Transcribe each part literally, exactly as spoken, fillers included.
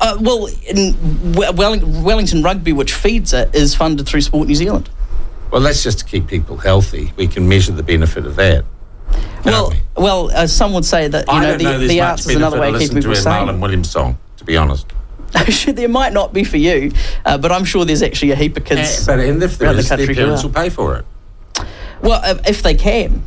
Uh, well, in Welling- Wellington Rugby, which feeds it, is funded through Sport New Zealand. Well, that's just to keep people healthy. We can measure the benefit of that. Well, we? well, uh, some would say that you I know don't the, know there's the much arts is another way of benefit keeping people to listen to a Marlon sane. Williams song, to be honest. There might not be for you, uh, but I'm sure there's actually a heap of kids. Uh, but and if there around is, the their country parents who will are. pay for it. Well, uh, if they can.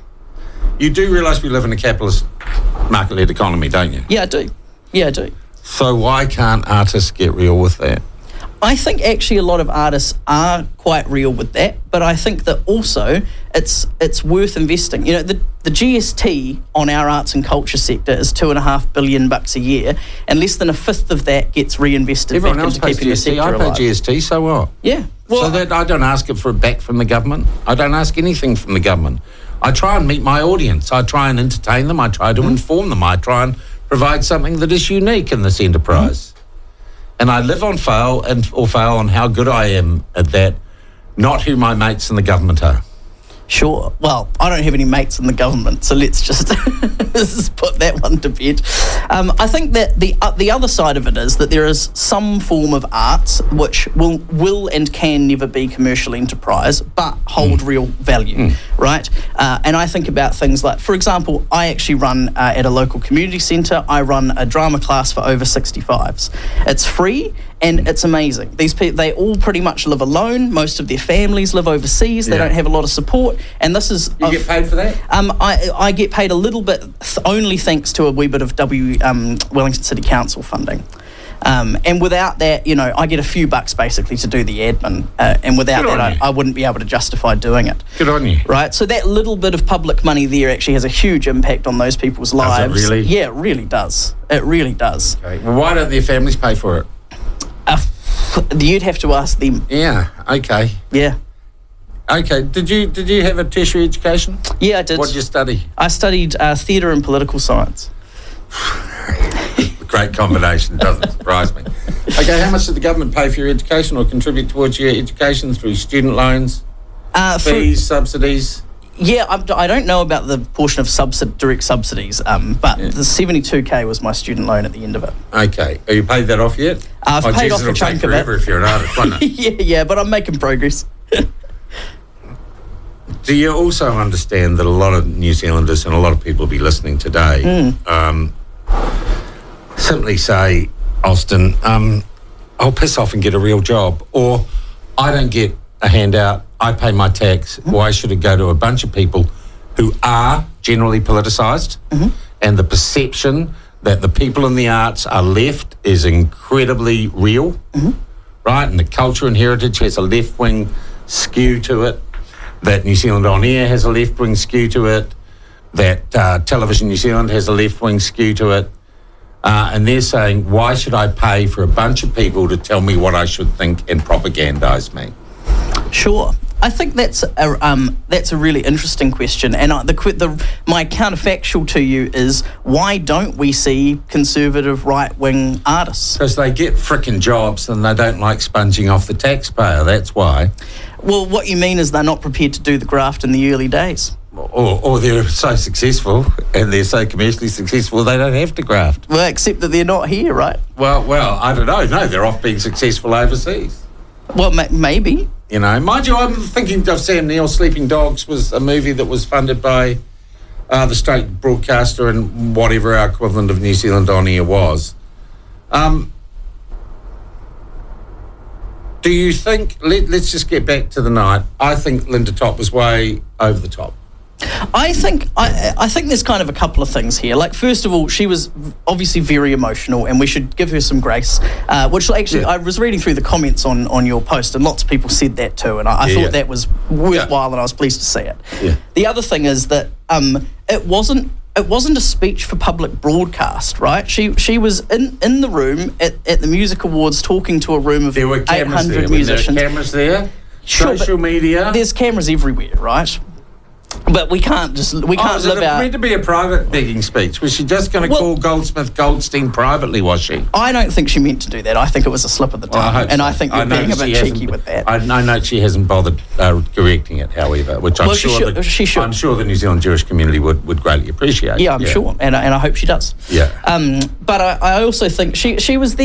You do realise we live in a capitalist market-led economy, don't you? Yeah, I do. Yeah, I do. So why can't artists get real with that? I think actually a lot of artists are quite real with that, but I think that also it's it's worth investing. You know, the, the G S T on our arts and culture sector is two and a half billion bucks a year, and less than a fifth of that gets reinvested Everyone back else into pays keeping G the S T. sector I pay alive. G S T, so what? Yeah. Well, so that I don't ask it for it back from the government. I don't ask anything from the government. I try and meet my audience. I try and entertain them. I try to mm-hmm. inform them. I try and provide something that is unique in this enterprise. Mm-hmm. And I live on fail and or fail on how good I am at that, not who my mates in the government are. Sure. Well, I don't have any mates in the government, so let's just, let's just put that one to bed. Um, I think that the uh, the other side of it is that there is some form of arts which will will and can never be commercial enterprise, but hold mm. real value, mm. right? Uh, and I think about things like, for example, I actually run uh, at a local community centre. I run a drama class for over sixty-fives. It's free. And it's amazing. These people, they all pretty much live alone. Most of their families live overseas. They yeah. don't have a lot of support. And this is... You get paid for that? Um, I, I get paid a little bit, th- only thanks to a wee bit of W um, Wellington City Council funding. Um, and without that, you know, I get a few bucks basically to do the admin. Uh, and without Good that, I, I wouldn't be able to justify doing it. Good on you. Right? So that little bit of public money there actually has a huge impact on those people's lives. Does it really? Yeah, it really does. It really does. Okay. Well, why don't their families pay for it? Uh, You'd have to ask them. Yeah, okay. Yeah. Okay, did you did you have a tertiary education? Yeah, I did. What did you study? I studied uh, theatre and political science. Great combination, doesn't surprise me. Okay, how much did the government pay for your education or contribute towards your education through student loans, uh, fees, for, subsidies? Yeah, I, I don't know about the portion of subsid- direct subsidies, um, but yeah. the seventy-two K was my student loan at the end of it. Okay. Have you paid that off yet? Uh, I've oh, paid Jesus, off a chunk it'll take of forever it. if you're an artist, won't it? yeah, yeah, but I'm making progress. Do you also understand that a lot of New Zealanders and a lot of people will be listening today mm. um, simply say, Austin, um, I'll piss off and get a real job, or I don't get a handout, I pay my tax, mm-hmm. why should it go to a bunch of people who are generally politicised, mm-hmm. and the perception that the people in the arts are left is incredibly real, mm-hmm. right? And the culture and heritage has a left-wing skew to it, that New Zealand On Air has a left-wing skew to it, that uh, Television New Zealand has a left-wing skew to it, uh, and they're saying, why should I pay for a bunch of people to tell me what I should think and propagandise me? Sure. I think that's a, um, that's a really interesting question, and I, the, the my counterfactual to you is, why don't we see conservative right-wing artists? Because they get frickin' jobs and they don't like sponging off the taxpayer, that's why. Well, what you mean is they're not prepared to do the graft in the early days. Or, or they're so successful and they're so commercially successful they don't have to graft. Well, except that they're not here, right? Well, well, I don't know. No, they're off being successful overseas. Well, ma- maybe. You know, mind you, I'm thinking of Sam Neill. Sleeping Dogs was a movie that was funded by uh, the state broadcaster and whatever our equivalent of New Zealand On Air was. Um, do you think, let, let's just get back to the night, I think Linda Top was way over the top. I think I, I think there's kind of a couple of things here. Like, first of all, she was obviously very emotional, and we should give her some grace. Uh, which actually, yeah. I was reading through the comments on, on your post, and lots of people said that too, and I, I yeah, thought yeah. that was worthwhile, yeah. and I was pleased to see it. Yeah. The other thing is that um, it wasn't it wasn't a speech for public broadcast, right? She she was in, in the room at, at the Music Awards talking to a room of there were eight hundred there. musicians. There were cameras there. Sure, social media. There's cameras everywhere, right? But we can't just we can't oh, was live it out. meant to be a private begging speech? Was she just going to well, call Goldsmith Goldstein privately? Was she? I don't think she meant to do that. I think it was a slip of the tongue, well, I and so. I think I you're being a bit cheeky hasn't, with that. I, I know she hasn't bothered uh, correcting it, however, which I'm well, sure she should, that, she should. I'm sure the New Zealand Jewish community would, would greatly appreciate. Yeah, I'm yeah. sure, and I, and I hope she does. Yeah. Um, but I, I also think she she was there.